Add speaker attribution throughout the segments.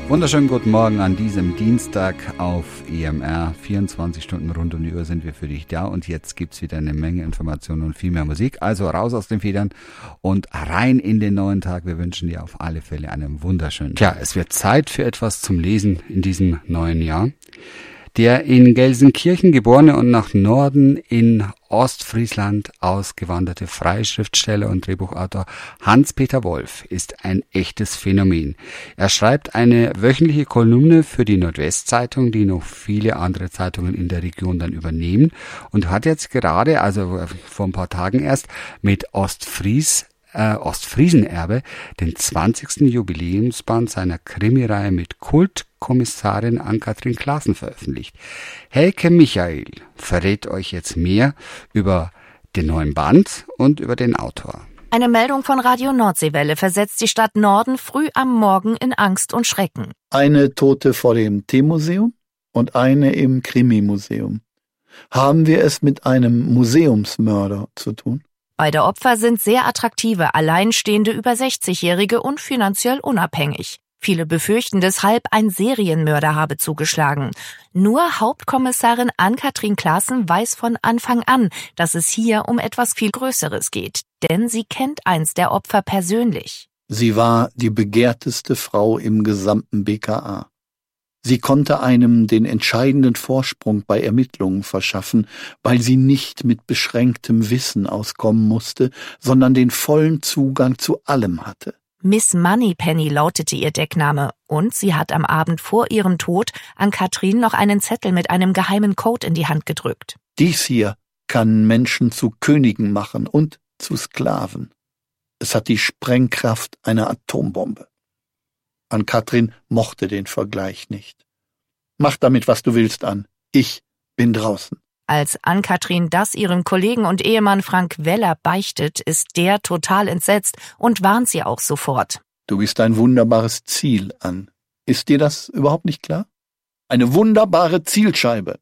Speaker 1: Wunderschönen guten Morgen an diesem Dienstag auf EMR. 24 Stunden rund um die Uhr sind wir für dich da und jetzt gibt's wieder eine Menge Informationen und viel mehr Musik. Also raus aus den Federn und rein in den neuen Tag. Wir wünschen dir auf alle Fälle einen wunderschönen Tag. Tja, es wird Zeit für etwas zum Lesen in diesem neuen Jahr. Der in Gelsenkirchen geborene und nach Norden in Ostfriesland ausgewanderte Freischriftsteller und Drehbuchautor Hans-Peter Wolf ist ein echtes Phänomen. Er schreibt eine wöchentliche Kolumne für die Nordwestzeitung, die noch viele andere Zeitungen in der Region dann übernehmen und hat jetzt gerade, also vor ein paar Tagen erst, mit Ostfriesenerbe den 20. Jubiläumsband seiner Krimireihe mit Kultkommissarin Ann-Kathrin Claassen veröffentlicht. Helke Michael verrät euch jetzt mehr über den neuen Band und über den Autor.
Speaker 2: Eine Meldung von Radio Nordseewelle versetzt die Stadt Norden früh am Morgen in Angst und Schrecken.
Speaker 3: Eine Tote vor dem Teemuseum und eine im Krimi-Museum. Haben wir es mit einem Museumsmörder zu tun?
Speaker 2: Beide Opfer sind sehr attraktive, alleinstehende über 60-Jährige und finanziell unabhängig. Viele befürchten deshalb, ein Serienmörder habe zugeschlagen. Nur Hauptkommissarin Ann-Kathrin Claassen weiß von Anfang an, dass es hier um etwas viel Größeres geht. Denn sie kennt eins der Opfer persönlich.
Speaker 3: Sie war die begehrteste Frau im gesamten BKA. Sie konnte einem den entscheidenden Vorsprung bei Ermittlungen verschaffen, weil sie nicht mit beschränktem Wissen auskommen musste, sondern den vollen Zugang zu allem hatte.
Speaker 2: Miss Moneypenny lautete ihr Deckname und sie hat am Abend vor ihrem Tod Ann-Kathrin noch einen Zettel mit einem geheimen Code in die Hand gedrückt.
Speaker 3: Dies hier kann Menschen zu Königen machen und zu Sklaven. Es hat die Sprengkraft einer Atombombe. Ann-Kathrin mochte den Vergleich nicht. Mach damit, was du willst, Ann. Ich bin draußen.
Speaker 2: Als Ann-Kathrin das ihrem Kollegen und Ehemann Frank Weller beichtet, ist der total entsetzt und warnt sie auch sofort.
Speaker 3: Du bist ein wunderbares Ziel, Ann. Ist dir das überhaupt nicht klar? Eine wunderbare Zielscheibe.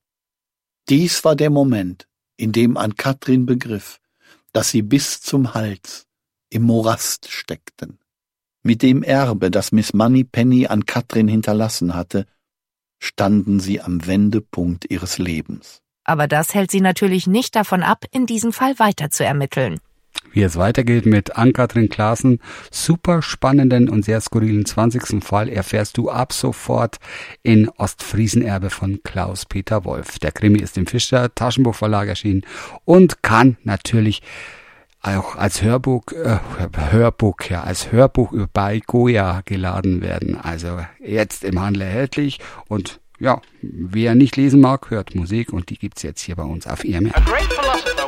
Speaker 3: Dies war der Moment, in dem Ann-Kathrin begriff, dass sie bis zum Hals im Morast steckten. Mit dem Erbe, das Miss Moneypenny an Kathrin hinterlassen hatte, standen sie am Wendepunkt ihres Lebens.
Speaker 2: Aber das hält sie natürlich nicht davon ab, in diesem Fall weiter zu ermitteln.
Speaker 1: Wie es weitergeht mit Ann-Kathrin Claassen, super spannenden und sehr skurrilen 20. Fall erfährst du ab sofort in Ostfriesenerbe von Klaus-Peter Wolf. Der Krimi ist im Fischer Taschenbuchverlag erschienen und kann natürlich auch als Hörbuch bei Goya geladen werden. Also jetzt im Handel erhältlich und ja, wer nicht lesen mag, hört Musik und die gibt's jetzt hier bei uns auf EMR.